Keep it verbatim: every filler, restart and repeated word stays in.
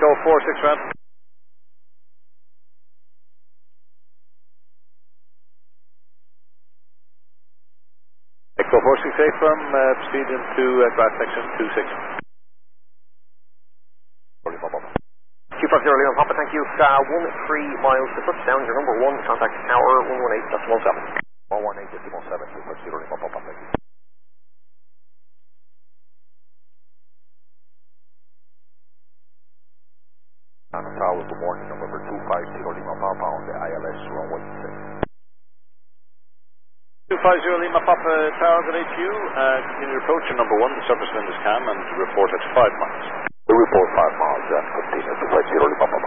Echo four six ramp. Echo four six eight from uh, speed into uh, grass section two six. two five zero Lima Papa, thank you. Uh, one three miles to touchdown, your number one, contact tower one one eight one seven. one one eight one seven, two five zero Lima Papa, thank you. Nano Tower, good morning, November two five zero Lima Papa on the I L S runway six. two five zero Lima Papa Towers at H U, uh, continue approach your number one, the surface wind is calm and report at five miles. We report five miles and continue two five zero Lima Papa.